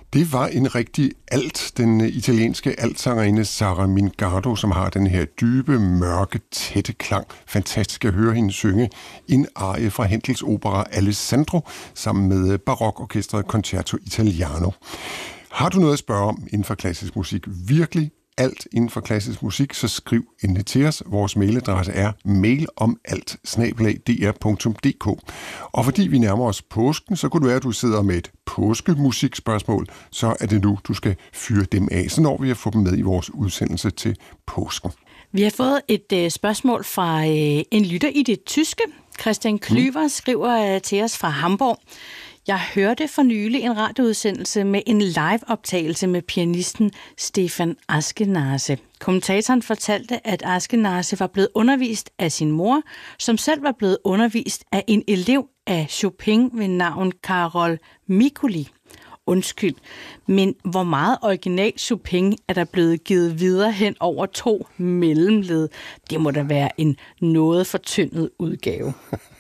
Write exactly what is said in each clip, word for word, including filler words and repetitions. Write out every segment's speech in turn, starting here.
Det var en rigtig alt, den italienske altsangerinde Sara Mingardo, som har den her dybe, mørke, tætte klang. Fantastisk at høre hende synge en arie fra Händels opera Alessandro sammen med barokorkestret Concerto Italiano. Har du noget at spørge om inden for klassisk musik? Virkelig alt inden for klassisk musik, så skriv endelig til os. Vores mailadresse er mailomalt snabel-a d r punktum d k. Og fordi vi nærmer os påsken, så kunne det være, at du sidder med et påskemusikspørgsmål, så er det nu, du skal fyre dem af, så når vi har fået dem med i vores udsendelse til påsken. Vi har fået et øh, spørgsmål fra øh, en lytter i det tyske. Christian Klyver mm. skriver øh, til os fra Hamburg. Jeg hørte for nylig en radioudsendelse med en live-optagelse med pianisten Stefan Askenase. Kommentatoren fortalte, at Askenase var blevet undervist af sin mor, som selv var blevet undervist af en elev af Chopin ved navn Karol Mikuli. Undskyld, men hvor meget original Chopin er der blevet givet videre hen over to mellemled? Det må da være en noget fortyndet udgave.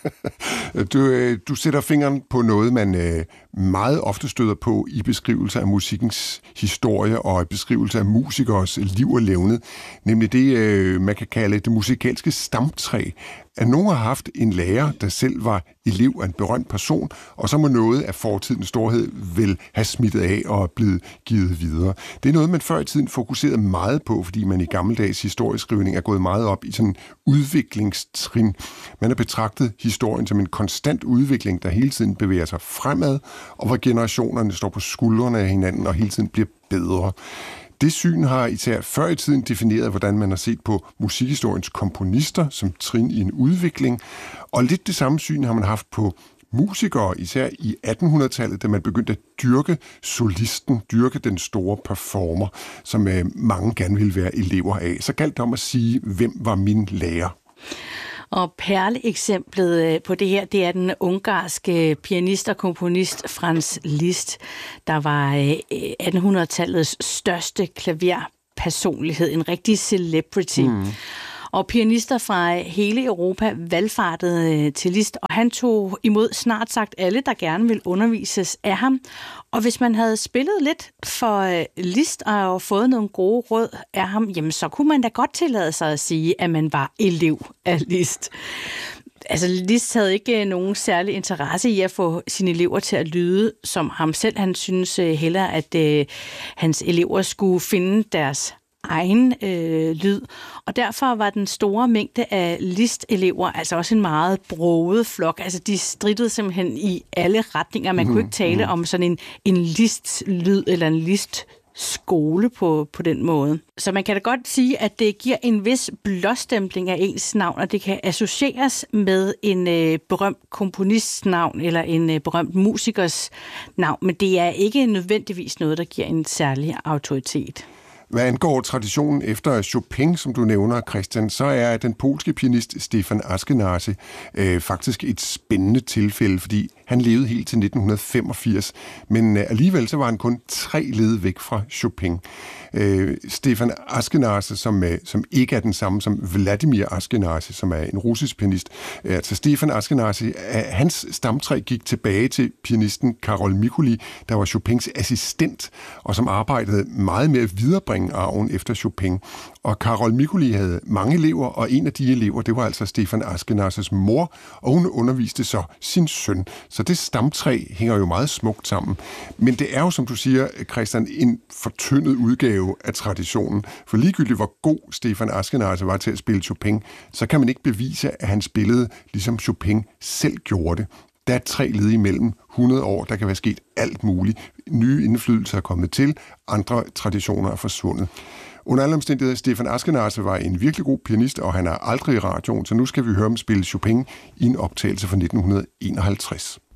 Du, du sætter fingeren på noget, man meget ofte støder på i beskrivelser af musikkens historie og beskrivelse af musikers liv og levned, nemlig det, man kan kalde det musikalske stamtræ. At nogen har haft en lærer, der selv var elev af en berømt person, og så må noget af fortidens storhed vel have smittet af og blevet givet videre. Det er noget, man før i tiden fokuserede meget på, fordi man i gammeldags historieskrivning er gået meget op i sådan en udviklingstrin. Man har betragtet historien som en konstant udvikling, der hele tiden bevæger sig fremad, og hvor generationerne står på skuldrene af hinanden og hele tiden bliver bedre. Det syn har især før i tiden defineret, hvordan man har set på musikhistoriens komponister som trin i en udvikling, og lidt det samme syn har man haft på musikere, især i attenhundredetallet, da man begyndte at dyrke solisten, dyrke den store performer, som mange gerne ville være elever af. Så galt det om at sige, hvem var min lærer? Og perleeksemplet på det her, det er den ungarske pianist og komponist Franz Liszt, der var attenhundredetallets største klaverpersonlighed, en rigtig celebrity. Mm. Og pianister fra hele Europa valgfartede til Liszt, og han tog imod snart sagt alle, der gerne ville undervises af ham. Og hvis man havde spillet lidt for Liszt og fået nogle gode råd af ham, jamen så kunne man da godt tillade sig at sige, at man var elev af Liszt. Altså, Liszt havde ikke nogen særlig interesse i at få sine elever til at lyde som ham selv. Han synes hellere, at øh, hans elever skulle finde deres egen øh, lyd, og derfor var den store mængde af Liszt-elever altså også en meget broget flok. Altså, de strittede simpelthen i alle retninger. Man mm, kunne ikke tale mm. om sådan en, en Liszt-lyd eller en Liszt skole på, på den måde. Så man kan da godt sige, at det giver en vis blåstempling af ens navn, og det kan associeres med en øh, berømt komponists navn eller en øh, berømt musikers navn, men det er ikke nødvendigvis noget, der giver en særlig autoritet. Hvad angår traditionen efter Chopin, som du nævner, Christian, så er den polske pianist Stefan Askenase øh, faktisk et spændende tilfælde, fordi han levede helt til nitten femogfirs, men øh, alligevel så var han kun tre led væk fra Chopin. Øh, Stefan Askenase, som, øh, som ikke er den samme som Vladimir Askenase, som er en russisk pianist. Øh, altså Stefan Askenase, øh, hans stamtræ gik tilbage til pianisten Karol Mikuli, der var Chopins assistent, og som arbejdede meget med at viderebringe arven efter Chopin. Og Karol Mikuli havde mange elever, og en af de elever, det var altså Stefan Askenases mor, og hun underviste så sin søn. Så det stamtræ hænger jo meget smukt sammen. Men det er jo, som du siger, Christian, en fortyndet udgave af traditionen. For ligegyldigt hvor god Stefan Askenase var til at spille Chopin, så kan man ikke bevise, at han spillede ligesom Chopin selv gjorde det. Der er tre led imellem hundrede år, der kan være sket alt muligt. Nye indflydelser er kommet til, andre traditioner er forsvundet. Under alle omstændigheder, Stefan Askenase var en virkelig god pianist, og han er aldrig i radioen, så nu skal vi høre ham spille Chopin i en optagelse fra nitten enoghalvtreds.